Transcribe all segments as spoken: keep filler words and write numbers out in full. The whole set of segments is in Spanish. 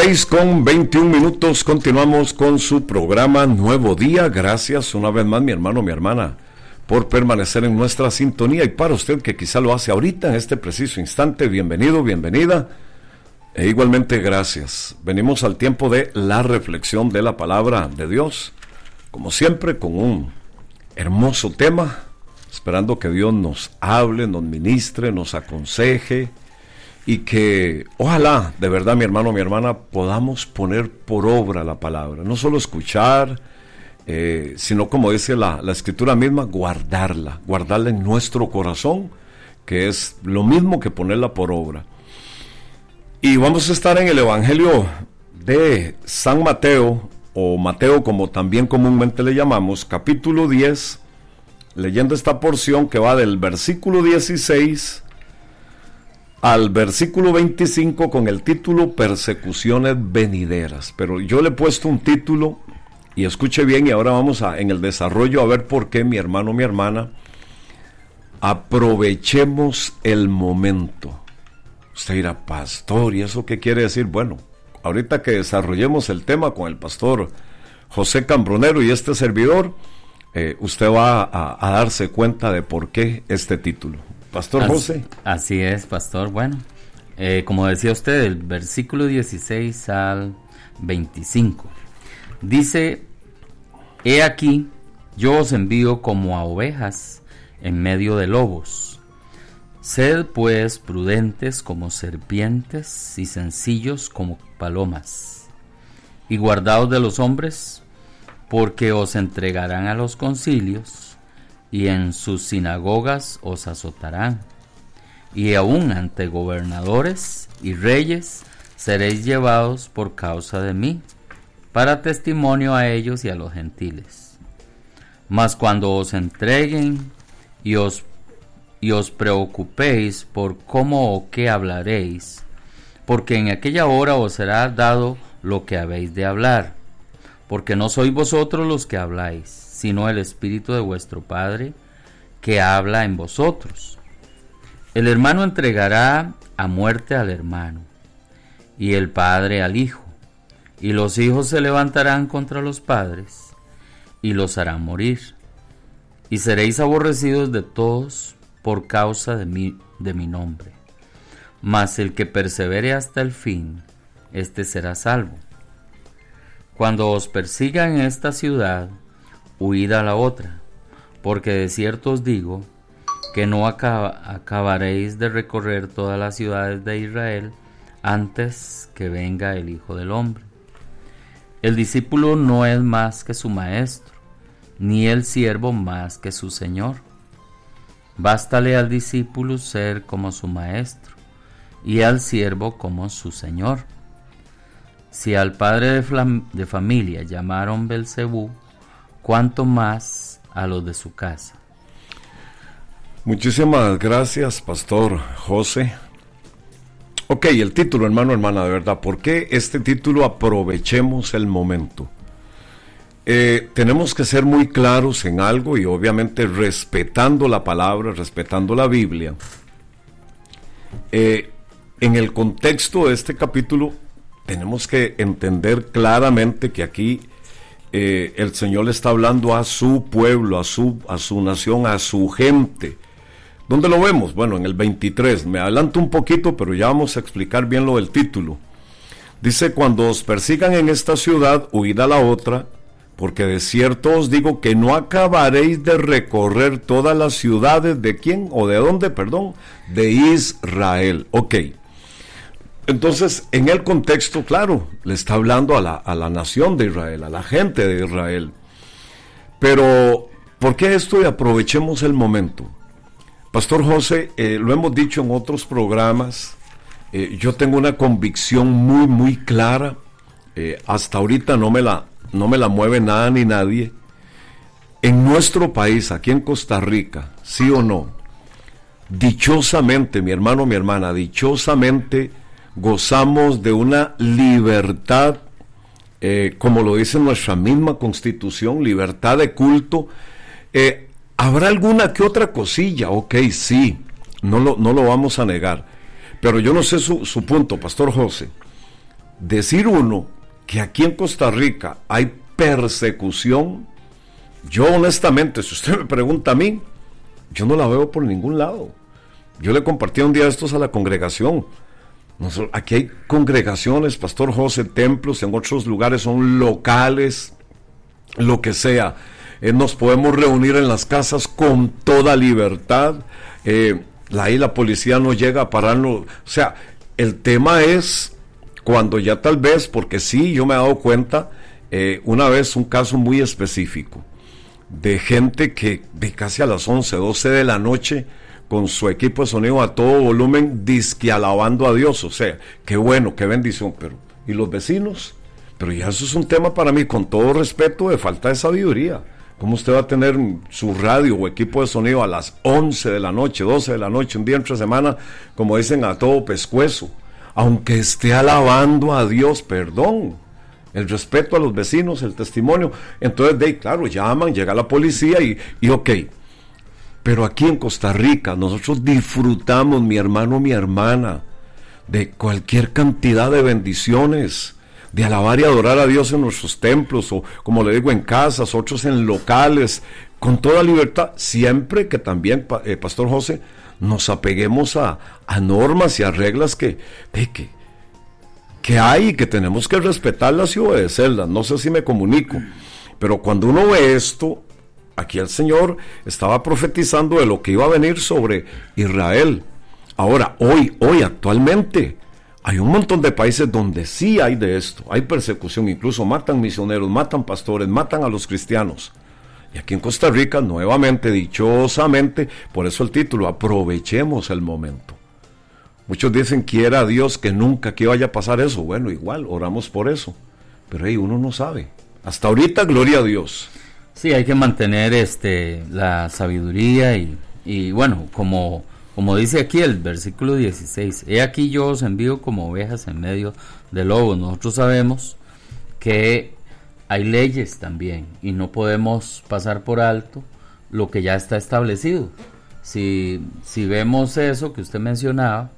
seis con veintiún minutos, continuamos con su programa Nuevo Día. Gracias una vez más, mi hermano, mi hermana, por permanecer en nuestra sintonía, y para usted que quizá lo hace ahorita, en este preciso instante, bienvenido, bienvenida, e igualmente gracias. Venimos al tiempo de la reflexión de la palabra de Dios, como siempre con un hermoso tema, esperando que Dios nos hable, nos ministre, nos aconseje, y que ojalá, de verdad, mi hermano, mi hermana, podamos poner por obra la palabra, no solo escuchar, eh, sino, como dice la, la escritura misma, guardarla, guardarla en nuestro corazón, que es lo mismo que ponerla por obra. Y vamos a estar en el Evangelio de San Mateo, o Mateo como también comúnmente le llamamos, capítulo diez, leyendo esta porción que va del versículo dieciséis al versículo veinticinco, con el título Persecuciones venideras. Pero yo le he puesto un título, y escuche bien, y ahora vamos a, en el desarrollo, a ver por qué, mi hermano, mi hermana, aprovechemos el momento. Usted dirá, pastor, ¿y eso qué quiere decir? Bueno, ahorita que desarrollemos el tema con el pastor José Cambronero y este servidor, eh, usted va a, a darse cuenta de por qué este título. Pastor así, José. Así es, pastor. Bueno, eh, como decía usted, el versículo dieciséis al veinticinco dice: He aquí, yo os envío como a ovejas en medio de lobos. Sed pues prudentes como serpientes y sencillos como palomas, y guardaos de los hombres, porque os entregarán a los concilios, y en sus sinagogas os azotarán, y aun ante gobernadores y reyes seréis llevados por causa de mí, para testimonio a ellos y a los gentiles. Mas cuando os entreguen y os, y os preocupéis por cómo o qué hablaréis, porque en aquella hora os será dado lo que habéis de hablar, porque no sois vosotros los que habláis, sino el Espíritu de vuestro Padre que habla en vosotros. El hermano entregará a muerte al hermano, y el padre al hijo, y los hijos se levantarán contra los padres, y los harán morir, y seréis aborrecidos de todos por causa de mí, de mi nombre. Mas el que persevere hasta el fin, éste será salvo. Cuando os persigan en esta ciudad, huid a la otra, porque de cierto os digo que no acaba, acabaréis de recorrer todas las ciudades de Israel antes que venga el Hijo del Hombre. El discípulo no es más que su maestro, ni el siervo más que su señor. Bástale al discípulo ser como su maestro, y al siervo como su señor. Si al padre de, flam- de familia llamaron Belcebú, cuánto más a los de su casa. Muchísimas gracias, pastor José. Ok, el título, hermano, hermana, de verdad, ¿por qué este título? Aprovechemos el momento. Eh, tenemos que ser muy claros en algo, y obviamente respetando la palabra, respetando la Biblia. Eh, en el contexto de este capítulo, tenemos que entender claramente que aquí Eh, el Señor le está hablando a su pueblo, a su, a su nación, a su gente. ¿Dónde lo vemos? Bueno, en el veintitrés, me adelanto un poquito, pero ya vamos a explicar bien lo del título. Dice: cuando os persigan en esta ciudad, huid a la otra, porque de cierto os digo que no acabaréis de recorrer todas las ciudades de ¿quién? ¿O de dónde? Perdón, de Israel. Ok. Entonces, en el contexto, claro, le está hablando a la, a la nación de Israel, a la gente de Israel. Pero, ¿por qué esto? Y aprovechemos el momento. Pastor José, eh, lo hemos dicho en otros programas, eh, yo tengo una convicción muy, muy clara, eh, hasta ahorita no me la, no me la mueve nada ni nadie. En nuestro país, aquí en Costa Rica, sí o no, dichosamente, mi hermano, mi hermana, dichosamente, gozamos de una libertad, eh, como lo dice nuestra misma Constitución, libertad de culto. Eh, ¿Habrá alguna que otra cosilla? Ok, sí, no lo, no lo vamos a negar. Pero yo no sé su, su punto, Pastor José. decir uno que aquí en Costa Rica hay persecución, yo honestamente, si usted me pregunta a mí, yo no la veo por ningún lado. Yo le compartí un día estos a la congregación. Nosotros, aquí hay congregaciones, Pastor José, templos, en otros lugares son locales, lo que sea. Eh, nos podemos reunir en las casas con toda libertad. Eh, ahí la policía no llega a pararnos. O sea, el tema es cuando ya tal vez, porque sí, yo me he dado cuenta, eh, una vez un caso muy específico, de gente que de casi a las once, doce de la noche, con su equipo de sonido a todo volumen, disque alabando a Dios. O sea, qué bueno, qué bendición, pero ¿y los vecinos? Pero ya eso es un tema para mí, con todo respeto, de falta de sabiduría. ¿Cómo usted va a tener su radio o equipo de sonido a las once de la noche, doce de la noche, un día entre semana, como dicen, a todo pescuezo? Aunque esté alabando a Dios, perdón. El respeto a los vecinos, el testimonio. Entonces, de ahí, claro, llaman, llega la policía y, y ok. Pero aquí en Costa Rica, nosotros disfrutamos, mi hermano, mi hermana, de cualquier cantidad de bendiciones, de alabar y adorar a Dios en nuestros templos, o como le digo, en casas, otros en locales, con toda libertad, siempre que también, eh, Pastor José, nos apeguemos a, a normas y a reglas que, de que, que hay y que tenemos que respetarlas y obedecerlas. No sé si me comunico, pero cuando uno ve esto, aquí el Señor estaba profetizando de lo que iba a venir sobre Israel. Ahora, hoy, hoy, actualmente, hay un montón de países donde sí hay de esto, hay persecución, incluso matan misioneros, matan pastores, matan a los cristianos. Y aquí en Costa Rica, nuevamente, dichosamente, por eso el título, aprovechemos el momento. Muchos dicen, quiera Dios que nunca que vaya a pasar eso. Bueno, igual, oramos por eso. Pero hey, uno no sabe. Hasta ahorita, gloria a Dios. Sí, hay que mantener este la sabiduría y, y bueno, como, como dice aquí el versículo dieciséis, he aquí yo os envío como ovejas en medio de lobos. Nosotros sabemos que hay leyes también y no podemos pasar por alto lo que ya está establecido. Si, si vemos eso que usted mencionaba,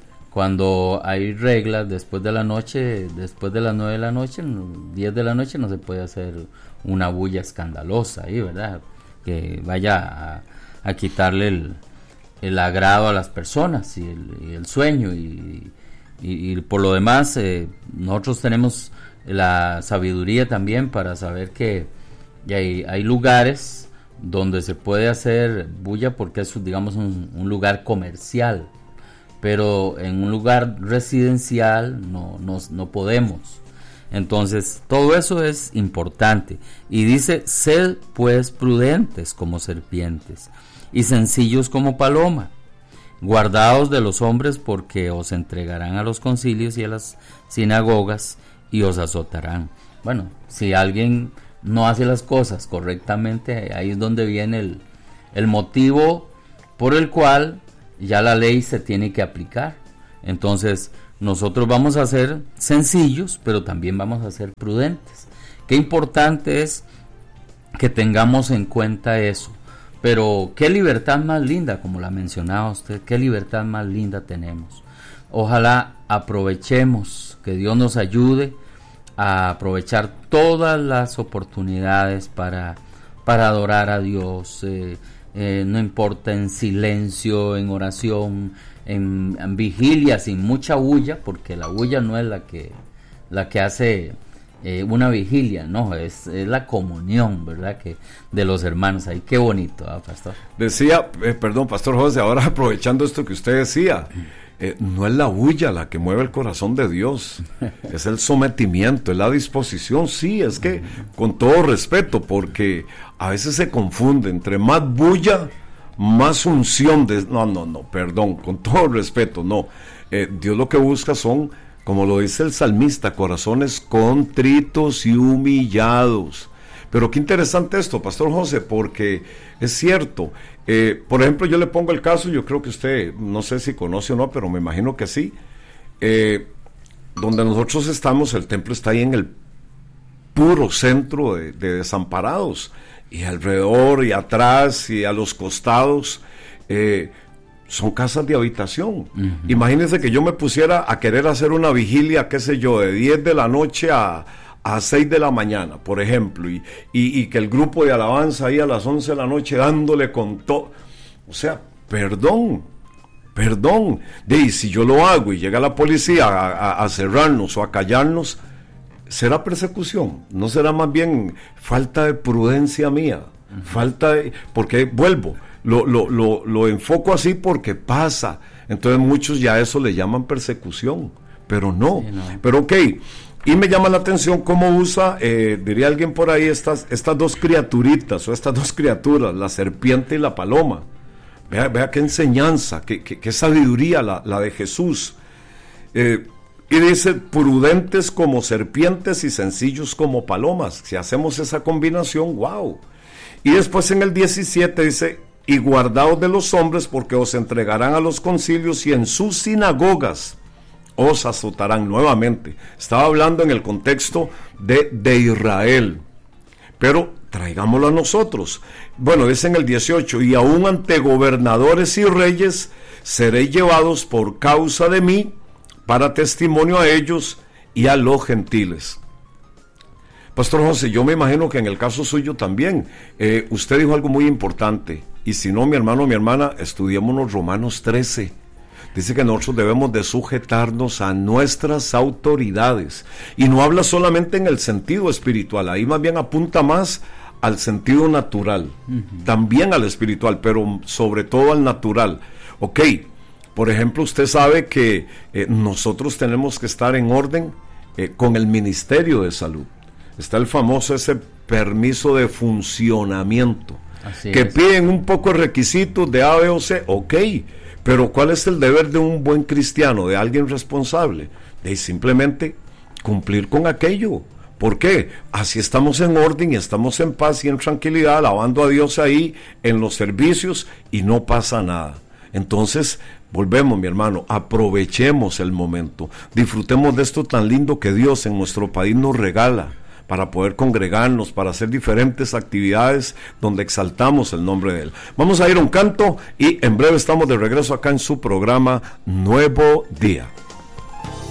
cuando hay reglas después de la noche, después de las nueve de la noche, diez de la noche, no se puede hacer una bulla escandalosa ahí, ¿verdad? Que vaya a, a quitarle el, el agrado a las personas y el, y el sueño. Y, y, y por lo demás, eh, nosotros tenemos la sabiduría también para saber que hay, hay lugares donde se puede hacer bulla porque es, digamos, un, un lugar comercial, pero en un lugar residencial no, no, no podemos. Entonces, todo eso es importante. Y dice, sed pues prudentes como serpientes y sencillos como paloma. Guardaos de los hombres porque os entregarán a los concilios y a las sinagogas y os azotarán. Bueno, si alguien no hace las cosas correctamente, ahí es donde viene el, el motivo por el cual ya la ley se tiene que aplicar. Entonces, nosotros vamos a ser sencillos, pero también vamos a ser prudentes. Qué importante es que tengamos en cuenta eso. Pero qué libertad más linda, como la mencionaba usted, qué libertad más linda tenemos. Ojalá aprovechemos, que Dios nos ayude a aprovechar todas las oportunidades para, para adorar a Dios, eh, eh, no importa, en silencio, en oración, en, en vigilia, sin mucha bulla, porque la bulla no es la que, la que hace eh, una vigilia, no, es, es la comunión, ¿verdad?, que de los hermanos. Ahí qué bonito, ¿eh, pastor? Decía, eh, perdón, Pastor José, ahora aprovechando esto que usted decía, eh, no es la bulla la que mueve el corazón de Dios, es el sometimiento, es la disposición. Sí, es que con todo respeto, porque a veces se confunde entre más bulla, más unción de... No, no, no, perdón, con todo respeto, no. Eh, Dios lo que busca son, como lo dice el salmista, corazones contritos y humillados. Pero qué interesante esto, Pastor José, porque es cierto. Eh, por ejemplo, yo le pongo el caso, yo creo que usted, no sé si conoce o no, pero me imagino que sí. Eh, donde nosotros estamos, el templo está ahí en el puro centro de, de Desamparados. Y alrededor y atrás y a los costados, eh, son casas de habitación. Uh-huh. Imagínense que yo me pusiera a querer hacer una vigilia, qué sé yo, de diez de la noche a, a seis de la mañana, por ejemplo, y, y, y que el grupo de alabanza ahí a las once de la noche dándole con todo. O sea, perdón, perdón. De, y si yo lo hago y llega la policía a, a, a cerrarnos o a callarnos, ¿será persecución? ¿No será más bien falta de prudencia mía? Uh-huh. Falta de... Porque, vuelvo, lo, lo, lo, lo enfoco así porque pasa. Entonces muchos ya a eso le llaman persecución, pero no. Sí, no. Pero ok, y me llama la atención cómo usa, eh, diría alguien por ahí, estas, estas dos criaturitas o estas dos criaturas, la serpiente y la paloma. Vea, vea qué enseñanza, qué, qué, qué sabiduría la, la de Jesús. Eh, y dice, prudentes como serpientes y sencillos como palomas. Si hacemos esa combinación, wow. Y después en el diecisiete dice, y guardaos de los hombres porque os entregarán a los concilios y en sus sinagogas os azotarán nuevamente. Estaba hablando en el contexto de, de Israel, pero traigámoslo a nosotros. Bueno, dice en el dieciocho, y aún ante gobernadores y reyes seréis llevados por causa de mí para testimonio a ellos y a los gentiles. Pastor José, yo me imagino que en el caso suyo también, eh, usted dijo algo muy importante, y si no, mi hermano o mi hermana, estudiémonos Romanos trece. Dice que nosotros debemos de sujetarnos a nuestras autoridades, y no habla solamente en el sentido espiritual, ahí más bien apunta más al sentido natural, uh-huh. También al espiritual, pero sobre todo al natural. Ok, por ejemplo, usted sabe que eh, nosotros tenemos que estar en orden eh, con el Ministerio de Salud. Está el famoso ese permiso de funcionamiento, así que es. Piden un poco de requisitos de A, B o C, ok, pero ¿cuál es el deber de un buen cristiano, de alguien responsable? De simplemente cumplir con aquello. ¿Por qué? Así estamos en orden y estamos en paz y en tranquilidad, alabando a Dios ahí en los servicios y no pasa nada. Entonces, volvemos, mi hermano, aprovechemos el momento, disfrutemos de esto tan lindo que Dios en nuestro país nos regala, para poder congregarnos, para hacer diferentes actividades donde exaltamos el nombre de Él. Vamos a ir a un canto y en breve estamos de regreso acá en su programa Nuevo Día.